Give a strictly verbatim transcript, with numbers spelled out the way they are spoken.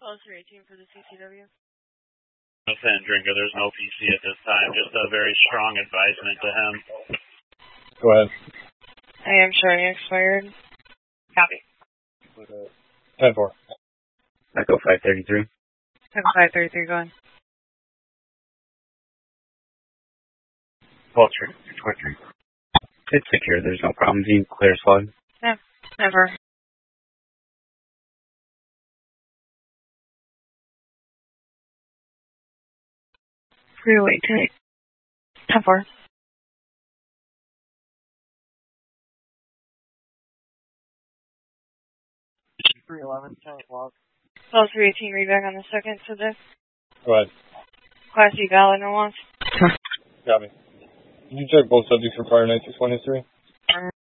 twelve three eighteen for the C C W. No Sandringa, there's no P C at this time. Just a very strong advisement to him. Go ahead. I am showing expired. Copy. ten four. Echo five thirty-three. Echo five thirty-three, go ahead. Vulture, twenty-three. It's secure, there's no problems. You can clear slug. No, never. Freeway take. ten four. three eleven, ten o'clock. twelve three eighteen, read back on the second subject. Go ahead. Class E valid, no loss. Got me. Did you check both subjects for prior nine six one history?